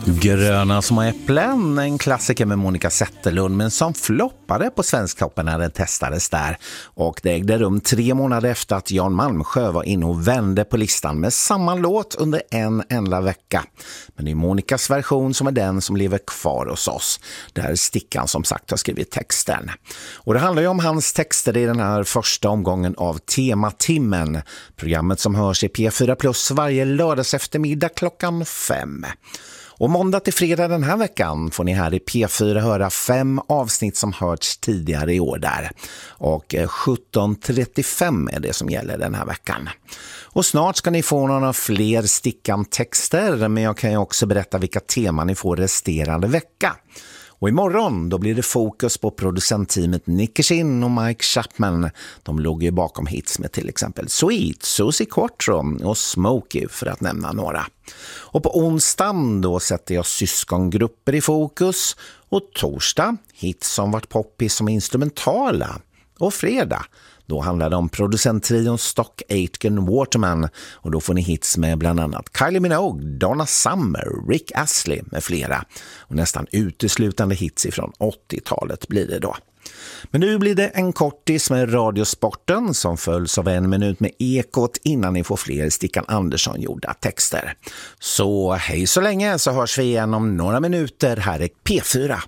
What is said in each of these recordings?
Gröna små äpplen, en klassiker med Monica Zetterlund, men som floppade på Svensktoppen när den testades där. Och det ägde rum 3 månader efter att Jan Malmsjö var inne och vände på listan med samma låt under en enda vecka. Men det är Monicas version som är den som lever kvar hos oss. Där Stickan som sagt har skrivit texten. Och det handlar ju om hans texter i den här första omgången av Tematimmen. Programmet som hörs i P4 Plus varje lördags eftermiddag klockan 5. Och måndag till fredag den här veckan får ni här i P4 höra 5 avsnitt som hörts tidigare i år där. Och 17:35 är det som gäller den här veckan. Och snart ska ni få några fler Stickan-texter, men jag kan ju också berätta vilka teman ni får resterande vecka. Och imorgon då blir det fokus på producentteamet Nicky Chin och Mike Chapman. De låg ju bakom hits med till exempel Sweet, Susie Quattro och Smokey för att nämna några. Och på onsdagen då sätter jag syskongrupper i fokus. Och torsdag hits som varit poppis som instrumentala. Och fredag då handlar det om producenttrion Stock Aitken Waterman. Och då får ni hits med bland annat Kylie Minogue, Donna Summer, Rick Astley med flera. Och nästan uteslutande hits ifrån 80-talet blir det då. Men nu blir det en kortis med Radiosporten som följs av 1 minut med Ekot innan ni får fler Stickan Andersson gjorda texter. Så hej så länge, så hörs vi igen om några minuter. Här är P4.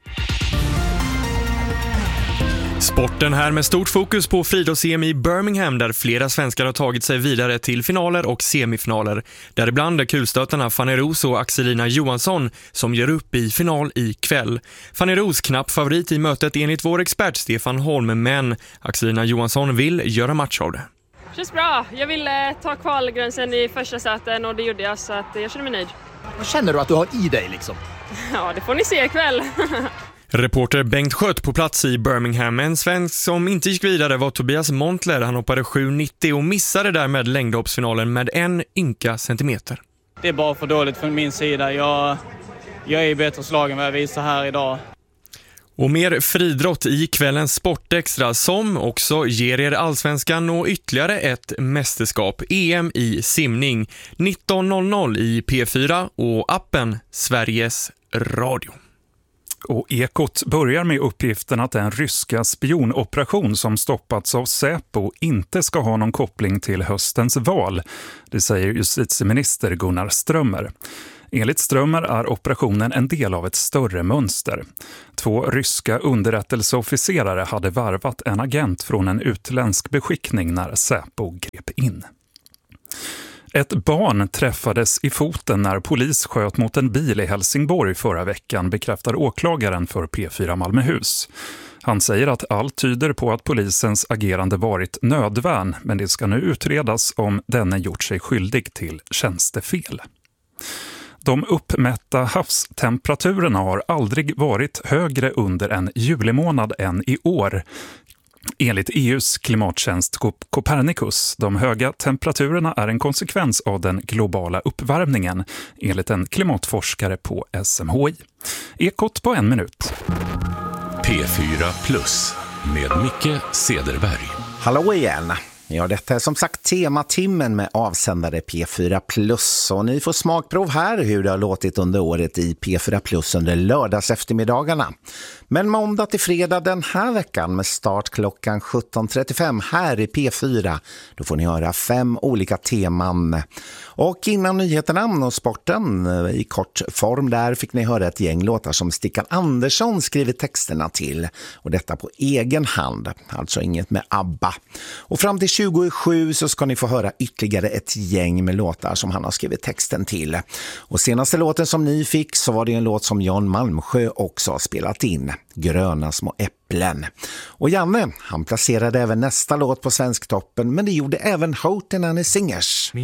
Sporten här med stort fokus på friidrotts-EM i Birmingham där flera svenskar har tagit sig vidare till finaler och semifinaler. Däribland är kulstötarna Fanny Roos och Axelina Johansson som gör upp i final ikväll. Fanny Roos knapp favorit i mötet enligt vår expert Stefan Holm, men Axelina Johansson vill göra match av det. Känns bra. Jag ville ta kvalgränsen i första säten och det gjorde jag, så att jag känner mig nöjd. Vad känner du att du har i dig liksom? Ja, det får ni se ikväll. Reporter Bengt Skött på plats i Birmingham. En svensk som inte gick vidare var Tobias Montler. Han hoppade 7,90 och missade därmed längdhoppsfinalen med 1 ynka centimeter. Det är bara för dåligt från min sida. Jag är i bättre slag än vad jag visar här idag. Och mer fridrott i kvällens Sportextra som också ger er allsvenskan och ytterligare ett mästerskap, EM i simning, 19.00 i P4 och appen Sveriges Radio. Och Ekot börjar med uppgiften att den ryska spionoperation som stoppats av Säpo inte ska ha någon koppling till höstens val. Det säger justitieminister Gunnar Strömmer. Enligt Strömmer är operationen en del av ett större mönster. 2 ryska underrättelseofficerare hade varvat en agent från en utländsk beskickning när Säpo grep in. Ett barn träffades i foten när polis sköt mot en bil i Helsingborg förra veckan, bekräftar åklagaren för P4 Malmöhus. Han säger att allt tyder på att polisens agerande varit nödvärn, men det ska nu utredas om denne gjort sig skyldig till tjänstefel. De uppmätta havstemperaturerna har aldrig varit högre under en julimånad än i år. Enligt EUs klimattjänst Copernicus, de höga temperaturerna är en konsekvens av den globala uppvärmningen, enligt en klimatforskare på SMHI. Ekot på 1 minut. P4 Plus med Micke Cederberg. Hallå igen. Ja, detta är som sagt Tematimmen med avsändare P4 Plus. Och ni får smakprov här hur det har låtit under året i P4 Plus under lördags eftermiddagarna. Men måndag till fredag den här veckan med start klockan 17:35 här i P4. Då får ni höra 5 olika teman. Och innan nyheterna och sporten i kort form där fick ni höra ett gäng låtar som Stickan Andersson skrivit texterna till. Och detta på egen hand, alltså inget med ABBA. Och fram till 27 så ska ni få höra ytterligare ett gäng med låtar som han har skrivit texten till. Och senaste låten som ni fick så var det en låt som Jan Malmsjö också har spelat in. Gröna små äpplen. Och Janne, han placerade även nästa låt på Svensktoppen, men det gjorde även Houghton and the Singers.